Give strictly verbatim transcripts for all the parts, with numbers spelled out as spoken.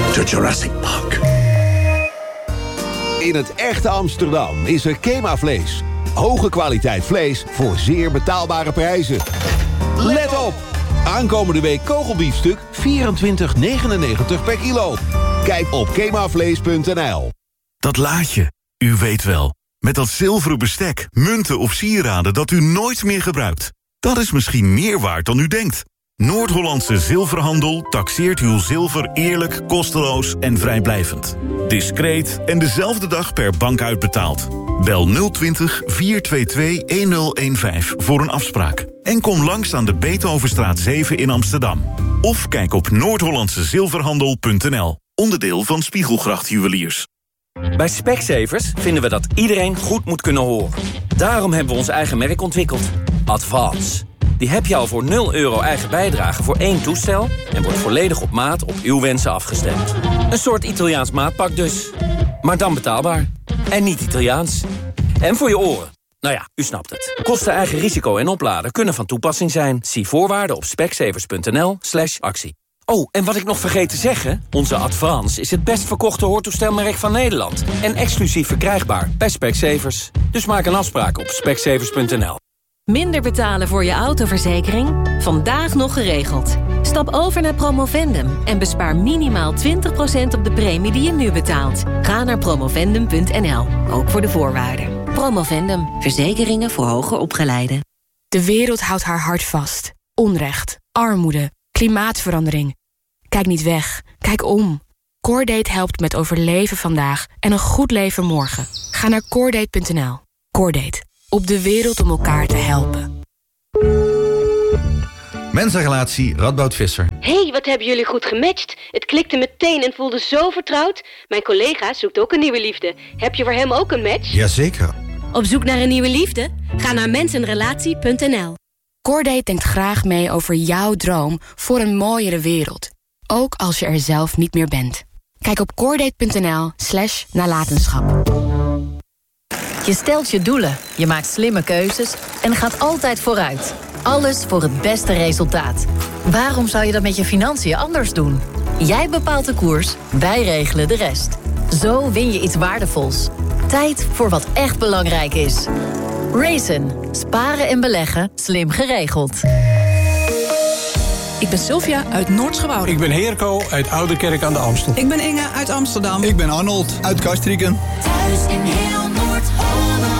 to Jurassic Park. In het echte Amsterdam is er Kema Vlees. Hoge kwaliteit vlees voor zeer betaalbare prijzen. Let op! Aankomende week kogelbiefstuk vierentwintig negenennegentig per kilo. Kijk op kemavlees punt n l. Dat laadje, u weet wel. Met dat zilveren bestek, munten of sieraden dat u nooit meer gebruikt. Dat is misschien meer waard dan u denkt. Noord-Hollandse Zilverhandel taxeert uw zilver eerlijk, kosteloos en vrijblijvend. Discreet en dezelfde dag per bank uitbetaald. Bel nul twintig, vier twee twee, een nul een vijf voor een afspraak. En kom langs aan de Beethovenstraat zeven in Amsterdam. Of kijk op noord hollandse zilverhandel punt n l. Onderdeel van Spiegelgracht Juweliers. Bij Specsavers vinden we dat iedereen goed moet kunnen horen. Daarom hebben we ons eigen merk ontwikkeld. Advance. Die heb je al voor nul euro eigen bijdrage voor één toestel... en wordt volledig op maat op uw wensen afgestemd. Een soort Italiaans maatpak dus. Maar dan betaalbaar. En niet Italiaans. En voor je oren. Nou ja, u snapt het. Kosten, eigen risico en opladen kunnen van toepassing zijn. Zie voorwaarden op specsavers punt n l slash actie. Oh, en wat ik nog vergeet te zeggen... onze Advance is het best verkochte hoortoestelmerk van Nederland... en exclusief verkrijgbaar bij Specsavers. Dus maak een afspraak op specsavers punt n l. Minder betalen voor je autoverzekering? Vandaag nog geregeld. Stap over naar Promovendum en bespaar minimaal twintig procent op de premie die je nu betaalt. Ga naar promovendum punt n l, ook voor de voorwaarden. Promovendum, verzekeringen voor hoger opgeleiden. De wereld houdt haar hart vast. Onrecht, armoede, klimaatverandering. Kijk niet weg, kijk om. Cordate helpt met overleven vandaag en een goed leven morgen. Ga naar cordate punt n l. Cordate. Op de wereld om elkaar te helpen. Mensenrelatie Radboud Visser. Hey, wat hebben jullie goed gematcht. Het klikte meteen en voelde zo vertrouwd. Mijn collega zoekt ook een nieuwe liefde. Heb je voor hem ook een match? Jazeker. Op zoek naar een nieuwe liefde? Ga naar mensenrelatie punt n l. Cordate denkt graag mee over jouw droom voor een mooiere wereld. Ook als je er zelf niet meer bent. Kijk op cordate punt n l slash nalatenschap. Je stelt je doelen, je maakt slimme keuzes en gaat altijd vooruit. Alles voor het beste resultaat. Waarom zou je dat met je financiën anders doen? Jij bepaalt de koers, wij regelen de rest. Zo win je iets waardevols. Tijd voor wat echt belangrijk is. Raisin. Sparen en beleggen, slim geregeld. Ik ben Sylvia uit Noord-Schouwburg. Ik ben Heerko uit Oude Kerk aan de Amstel. Ik ben Inge uit Amsterdam. Ik ben Arnold uit Castricum. Thuis in heel Noord-Holland.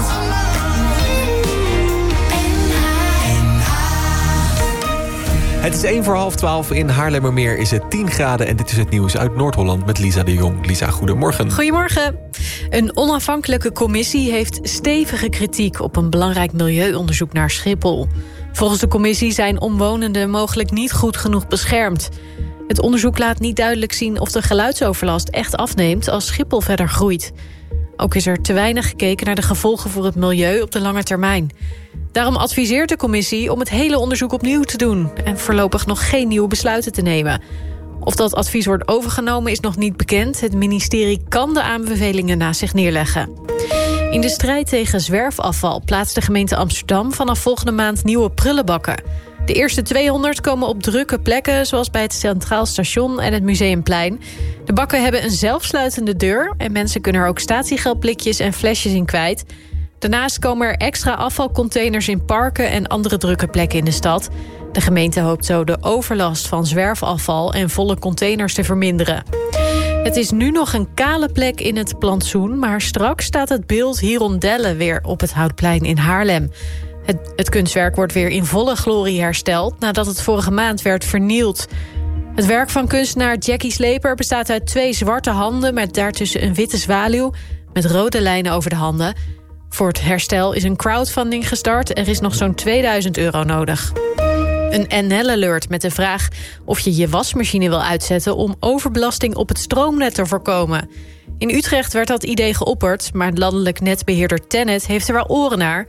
Het is één voor half twaalf. In Haarlemmermeer is het tien graden. En dit is het nieuws uit Noord-Holland met Lisa de Jong. Lisa, goedemorgen. Goedemorgen. Een onafhankelijke commissie heeft stevige kritiek op een belangrijk milieuonderzoek naar Schiphol. Volgens de commissie zijn omwonenden mogelijk niet goed genoeg beschermd. Het onderzoek laat niet duidelijk zien of de geluidsoverlast echt afneemt als Schiphol verder groeit. Ook is er te weinig gekeken naar de gevolgen voor het milieu op de lange termijn. Daarom adviseert de commissie om het hele onderzoek opnieuw te doen en voorlopig nog geen nieuwe besluiten te nemen. Of dat advies wordt overgenomen is nog niet bekend. Het ministerie kan de aanbevelingen naast zich neerleggen. In de strijd tegen zwerfafval plaatst de gemeente Amsterdam vanaf volgende maand nieuwe prullenbakken. De eerste tweehonderd komen op drukke plekken, zoals bij het Centraal Station en het Museumplein. De bakken hebben een zelfsluitende deur en mensen kunnen er ook statiegeldblikjes en flesjes in kwijt. Daarnaast komen er extra afvalcontainers in parken en andere drukke plekken in de stad. De gemeente hoopt zo de overlast van zwerfafval en volle containers te verminderen. Het is nu nog een kale plek in het plantsoen, maar straks staat het beeld Hirondelle weer op het Houtplein in Haarlem. Het, het kunstwerk wordt weer in volle glorie hersteld nadat het vorige maand werd vernield. Het werk van kunstenaar Jackie Sleper bestaat uit twee zwarte handen met daartussen een witte zwaluw met rode lijnen over de handen. Voor het herstel is een crowdfunding gestart. Er is nog zo'n tweeduizend euro nodig. Een N L-alert met de vraag of je je wasmachine wil uitzetten om overbelasting op het stroomnet te voorkomen. In Utrecht werd dat idee geopperd, maar landelijk netbeheerder Tennet heeft er wel oren naar.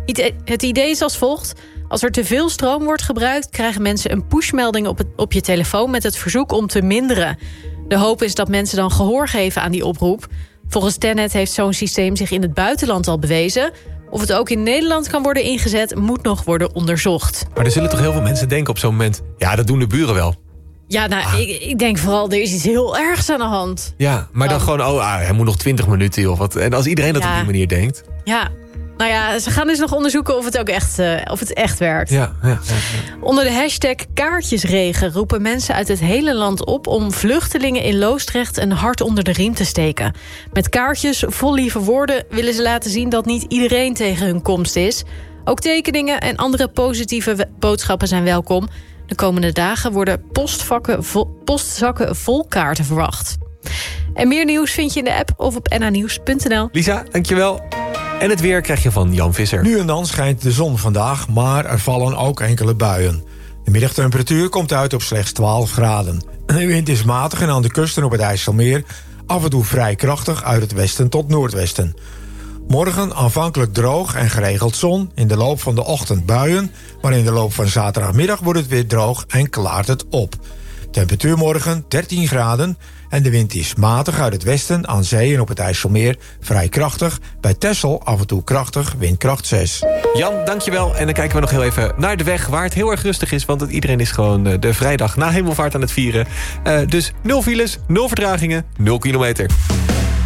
Het idee is als volgt. Als er te veel stroom wordt gebruikt, krijgen mensen een pushmelding op, het, op je telefoon met het verzoek om te minderen. De hoop is dat mensen dan gehoor geven aan die oproep. Volgens Tennet heeft zo'n systeem zich in het buitenland al bewezen. Of het ook in Nederland kan worden ingezet, moet nog worden onderzocht. Maar er zullen toch heel veel mensen denken op zo'n moment, ja, dat doen de buren wel. Ja, nou, ah. ik, ik denk vooral, er is iets heel ergs aan de hand. Ja, maar dan, dan gewoon, oh, ah, hij moet nog twintig minuten of wat. En als iedereen dat ja. op die manier denkt. Ja, nou ja, ze gaan dus nog onderzoeken of het ook echt, uh, of het echt werkt. Ja, ja, ja, ja. Onder de hashtag kaartjesregen roepen mensen uit het hele land op om vluchtelingen in Loosdrecht een hart onder de riem te steken. Met kaartjes vol lieve woorden willen ze laten zien dat niet iedereen tegen hun komst is. Ook tekeningen en andere positieve boodschappen zijn welkom. De komende dagen worden postvakken vol, postzakken vol kaarten verwacht. En meer nieuws vind je in de app of op n h nieuws punt n l. Lisa, dankjewel. En het weer krijg je van Jan Visser. Nu en dan schijnt de zon vandaag, maar er vallen ook enkele buien. De middagtemperatuur komt uit op slechts twaalf graden. De wind is matig en aan de kust en op het IJsselmeer af en toe vrij krachtig uit het westen tot noordwesten. Morgen aanvankelijk droog en geregeld zon. In de loop van de ochtend buien, maar in de loop van zaterdagmiddag wordt het weer droog en klaart het op. Temperatuur morgen dertien graden en de wind is matig uit het westen, aan zee en op het IJsselmeer vrij krachtig. Bij Texel af en toe krachtig, windkracht zes. Jan, dankjewel. En dan kijken we nog heel even naar de weg waar het heel erg rustig is, want iedereen is gewoon de vrijdag na Hemelvaart aan het vieren. Uh, dus nul files, nul vertragingen, nul kilometer.